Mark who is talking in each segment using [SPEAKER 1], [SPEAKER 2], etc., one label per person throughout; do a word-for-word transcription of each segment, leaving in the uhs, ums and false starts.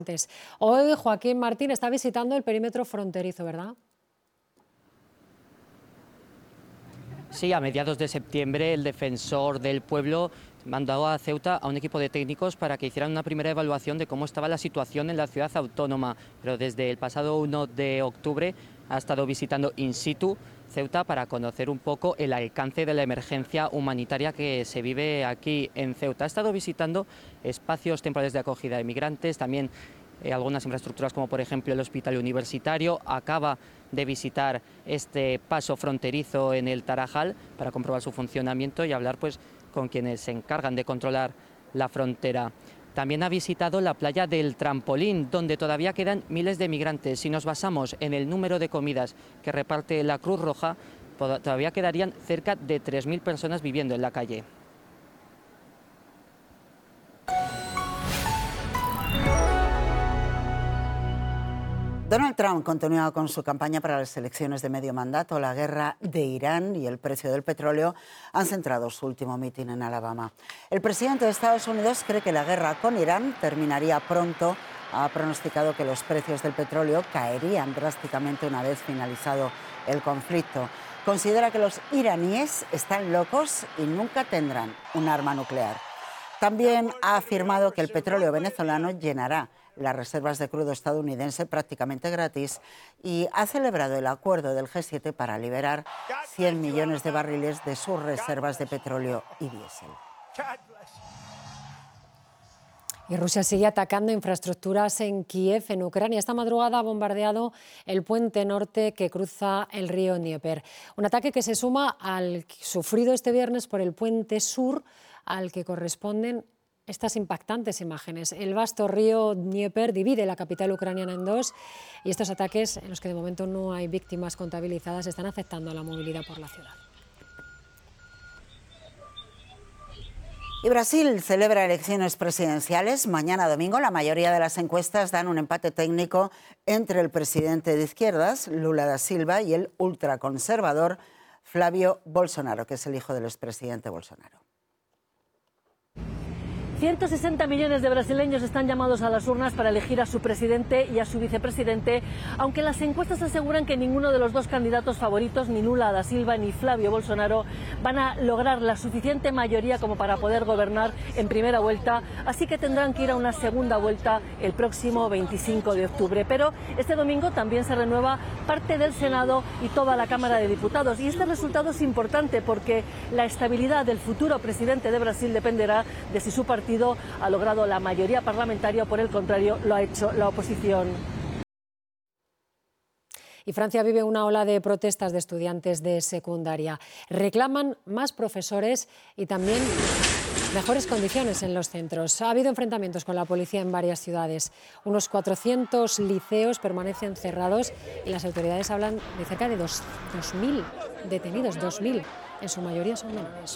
[SPEAKER 1] Hoy Joaquín Martín está visitando el perímetro fronterizo, ¿verdad?
[SPEAKER 2] Sí, a mediados de septiembre el defensor del pueblo mandó a Ceuta a un equipo de técnicos para que hicieran una primera evaluación de cómo estaba la situación en la ciudad autónoma, pero desde el pasado uno de octubre ha estado visitando in situ Ceuta para conocer un poco el alcance de la emergencia humanitaria que se vive aquí en Ceuta. Ha estado visitando espacios temporales de acogida de migrantes, también eh, algunas infraestructuras como por ejemplo el hospital universitario. Acaba de visitar este paso fronterizo en el Tarajal para comprobar su funcionamiento y hablar pues con quienes se encargan de controlar la frontera. También ha visitado la playa del Trampolín, donde todavía quedan miles de migrantes. Si nos basamos en el número de comidas que reparte la Cruz Roja, todavía quedarían cerca de tres mil personas viviendo en la calle.
[SPEAKER 3] Donald Trump continúa con su campaña para las elecciones de medio mandato. La guerra de Irán y el precio del petróleo han centrado su último mitin en Alabama. El presidente de Estados Unidos cree que la guerra con Irán terminaría pronto. Ha pronosticado que los precios del petróleo caerían drásticamente una vez finalizado el conflicto. Considera que los iraníes están locos y nunca tendrán un arma nuclear. También ha afirmado que el petróleo venezolano llenará las reservas de crudo estadounidense prácticamente gratis y ha celebrado el acuerdo del G siete para liberar cien millones de barriles de sus reservas de petróleo y diésel.
[SPEAKER 1] Y Rusia sigue atacando infraestructuras en Kiev, en Ucrania. Esta madrugada ha bombardeado el puente norte que cruza el río Dnieper. Un ataque que se suma al sufrido este viernes por el puente sur, al que corresponden estas impactantes imágenes. El vasto río Dnieper divide la capital ucraniana en dos y estos ataques, en los que de momento no hay víctimas contabilizadas, están afectando a la movilidad por la ciudad.
[SPEAKER 3] Y Brasil celebra elecciones presidenciales. Mañana domingo la mayoría de las encuestas dan un empate técnico entre el presidente de izquierdas, Lula da Silva, y el ultraconservador Flávio Bolsonaro, que es el hijo del expresidente Bolsonaro.
[SPEAKER 4] ciento sesenta millones de brasileños están llamados a las urnas para elegir a su presidente y a su vicepresidente, aunque las encuestas aseguran que ninguno de los dos candidatos favoritos, ni Lula da Silva ni Flávio Bolsonaro, van a lograr la suficiente mayoría como para poder gobernar en primera vuelta, así que tendrán que ir a una segunda vuelta el próximo veinticinco de octubre. Pero este domingo también se renueva parte del Senado y toda la Cámara de Diputados, y este resultado es importante porque la estabilidad del futuro presidente de Brasil dependerá de si su partido ha logrado la mayoría parlamentaria o, por el contrario, lo ha hecho la oposición.
[SPEAKER 1] Y Francia vive una ola de protestas de estudiantes de secundaria. Reclaman más profesores y también mejores condiciones en los centros. Ha habido enfrentamientos con la policía en varias ciudades. Unos cuatrocientos liceos permanecen cerrados y las autoridades hablan de cerca de dos mil detenidos, dos mil. En su mayoría son menores.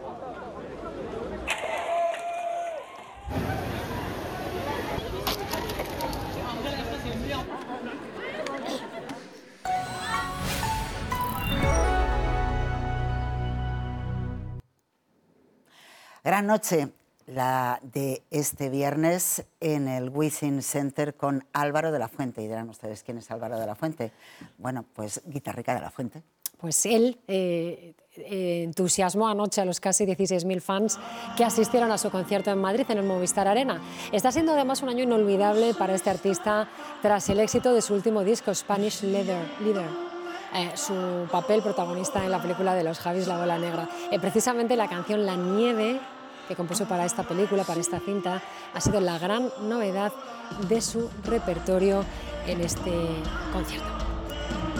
[SPEAKER 3] Gran noche, la de este viernes en el Wizzing Center con Álvaro de la Fuente. Y dirán ustedes, ¿quién es Álvaro de la Fuente? Bueno, pues Guitarrica de la Fuente.
[SPEAKER 1] Pues él eh, eh, entusiasmó anoche a los casi dieciséis mil fans que asistieron a su concierto en Madrid, en el Movistar Arena. Está siendo además un año inolvidable para este artista tras el éxito de su último disco, Spanish Leather, Leader. Eh, su papel protagonista en la película de los Javis, La Bola Negra. Eh, precisamente la canción La Nieve, que compuso para esta película, para esta cinta, ha sido la gran novedad de su repertorio en este concierto.